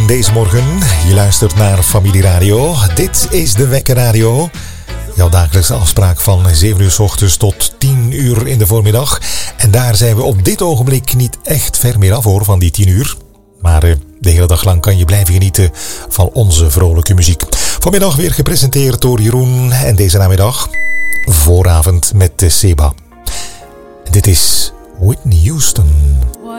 deze morgen. Je luistert naar Familie Radio. Dit is de Wekker Radio. Jouw dagelijkse afspraak van 7 uur 's ochtends tot 10 uur in de voormiddag. En daar zijn we op dit ogenblik niet echt ver meer af hoor, van die 10 uur. Maar de hele dag lang kan je blijven genieten van onze vrolijke muziek. Vanmiddag weer gepresenteerd door Jeroen. En deze namiddag vooravond met de Seba. Dit is Whitney Houston.